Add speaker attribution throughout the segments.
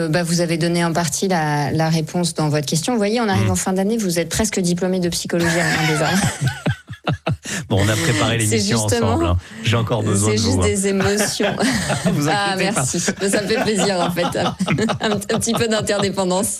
Speaker 1: Vous avez donné en partie la réponse dans votre question. Vous voyez, on arrive en fin d'année, vous êtes presque diplômé de psychologie déjà.
Speaker 2: Bon, on a préparé l'émission ensemble. Hein. J'ai encore besoin de vous.
Speaker 1: C'est juste des émotions.
Speaker 2: Vous
Speaker 1: merci. Pas. Ça me fait plaisir, en fait. un petit peu d'interdépendance.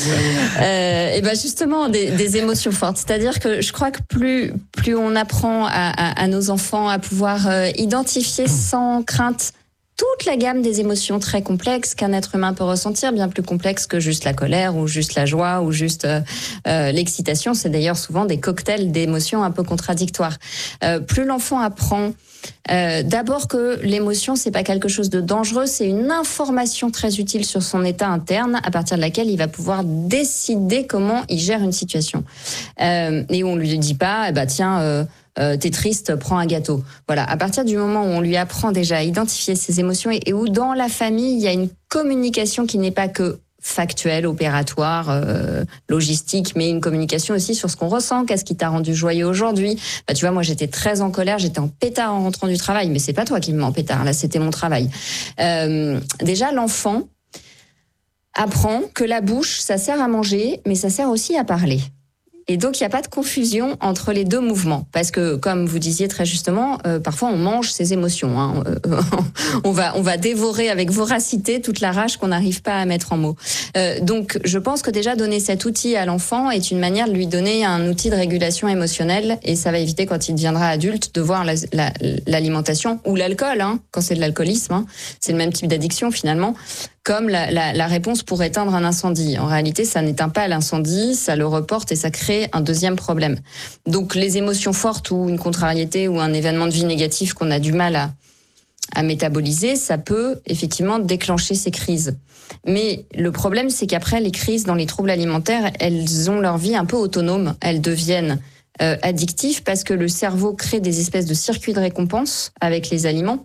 Speaker 1: Justement, des émotions fortes. C'est-à-dire que je crois que plus on apprend à nos enfants à pouvoir identifier sans crainte toute la gamme des émotions très complexes qu'un être humain peut ressentir, bien plus complexes que juste la colère ou juste la joie ou juste l'excitation. C'est d'ailleurs souvent des cocktails d'émotions un peu contradictoires. Plus l'enfant apprend d'abord que l'émotion, c'est pas quelque chose de dangereux, c'est une information très utile sur son état interne à partir de laquelle il va pouvoir décider comment il gère une situation. Et on lui dit pas, t'es triste, prends un gâteau. Voilà. À partir du moment où on lui apprend déjà à identifier ses émotions et où dans la famille, il y a une communication qui n'est pas que factuelle, opératoire, logistique, mais une communication aussi sur ce qu'on ressent. Qu'est-ce qui t'a rendu joyeux aujourd'hui? Tu vois, moi, j'étais très en colère, j'étais en pétard en rentrant du travail, mais c'est pas toi qui me mets en pétard, là, c'était mon travail. Déjà, l'enfant apprend que la bouche, ça sert à manger, mais ça sert aussi à parler. Et donc, il n'y a pas de confusion entre les deux mouvements. Parce que, comme vous disiez très justement, parfois on mange ses émotions. Hein. On va dévorer avec voracité toute la rage qu'on n'arrive pas à mettre en mots. Donc, je pense que déjà, donner cet outil à l'enfant est une manière de lui donner un outil de régulation émotionnelle. Et ça va éviter, quand il deviendra adulte, de voir l'alimentation ou l'alcool, hein, quand c'est de l'alcoolisme. Hein. C'est le même type d'addiction, finalement, comme la réponse pour éteindre un incendie. En réalité, ça n'éteint pas l'incendie, ça le reporte et ça crée un deuxième problème. Donc, les émotions fortes ou une contrariété ou un événement de vie négatif qu'on a du mal à métaboliser, ça peut effectivement déclencher ces crises. Mais le problème, c'est qu'après, les crises dans les troubles alimentaires, elles ont leur vie un peu autonome. Elles deviennent addictives parce que le cerveau crée des espèces de circuits de récompense avec les aliments.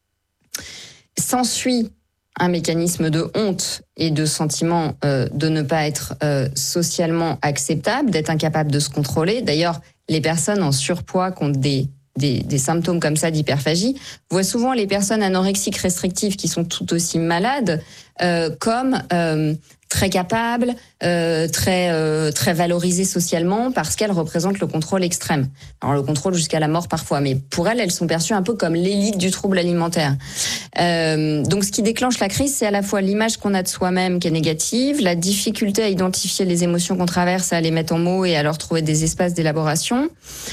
Speaker 1: S'ensuit un mécanisme de honte et de sentiment de ne pas être socialement acceptable, d'être incapable de se contrôler. D'ailleurs, les personnes en surpoids qui ont des symptômes comme ça d'hyperphagie voient souvent les personnes anorexiques restrictives qui sont tout aussi malades comme très capables, très valorisées socialement parce qu'elles représentent le contrôle extrême. Alors le contrôle jusqu'à la mort parfois, mais pour elles sont perçues un peu comme l'élite du trouble alimentaire. Donc ce qui déclenche la crise, c'est à la fois l'image qu'on a de soi-même qui est négative, la difficulté à identifier les émotions qu'on traverse, à les mettre en mots et à leur trouver des espaces d'élaboration.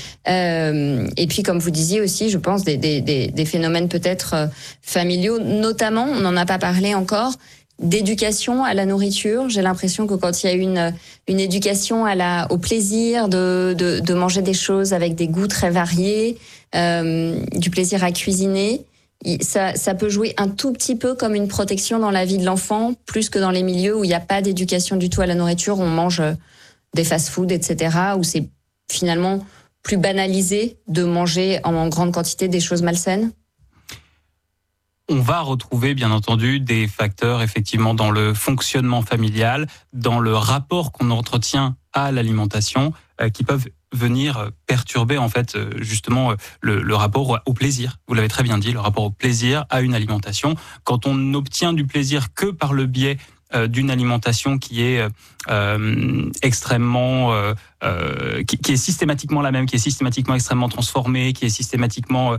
Speaker 1: Et puis, comme vous disiez aussi, je pense des phénomènes peut-être familiaux, notamment, on n'en a pas parlé encore, d'éducation à la nourriture. J'ai l'impression que quand il y a une éducation au plaisir de manger des choses avec des goûts très variés, du plaisir à cuisiner, ça peut jouer un tout petit peu comme une protection dans la vie de l'enfant, plus que dans les milieux où il n'y a pas d'éducation du tout à la nourriture, on mange des fast-food, etc., où c'est finalement plus banalisé de manger en grande quantité des choses malsaines?
Speaker 3: On va retrouver, bien entendu, des facteurs, effectivement, dans le fonctionnement familial, dans le rapport qu'on entretient à l'alimentation, qui peuvent venir perturber, en fait, justement, le rapport au plaisir. Vous l'avez très bien dit, le rapport au plaisir à une alimentation. Quand on n'obtient du plaisir que par le biais d'une alimentation qui est extrêmement qui est systématiquement la même, qui est systématiquement extrêmement transformée, qui est systématiquement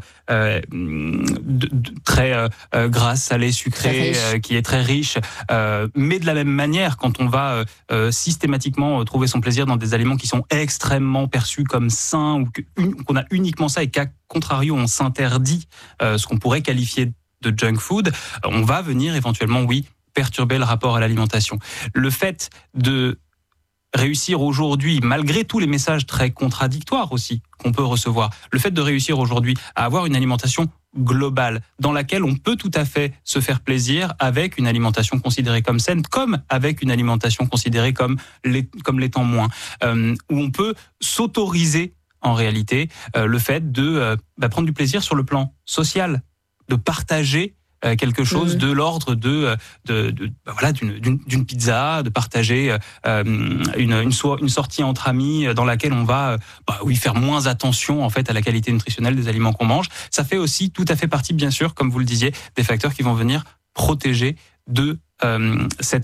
Speaker 3: très grasse, salée, sucrée, qui est très riche, mais de la même manière, quand on va systématiquement trouver son plaisir dans des aliments qui sont extrêmement perçus comme sains, ou qu'on a uniquement ça et qu'à contrario on s'interdit ce qu'on pourrait qualifier de junk food, on va venir éventuellement, perturber le rapport à l'alimentation. Le fait de réussir aujourd'hui, malgré tous les messages très contradictoires aussi qu'on peut recevoir, le fait de réussir aujourd'hui à avoir une alimentation globale dans laquelle on peut tout à fait se faire plaisir avec une alimentation considérée comme saine, comme avec une alimentation considérée comme l'étant moins, où on peut s'autoriser en réalité le fait de prendre du plaisir sur le plan social, de partager quelque chose de l'ordre d'une pizza, de partager une sortie entre amis dans laquelle on va faire moins attention en fait à la qualité nutritionnelle des aliments qu'on mange. Ça fait aussi tout à fait partie, bien sûr, comme vous le disiez, des facteurs qui vont venir protéger de cette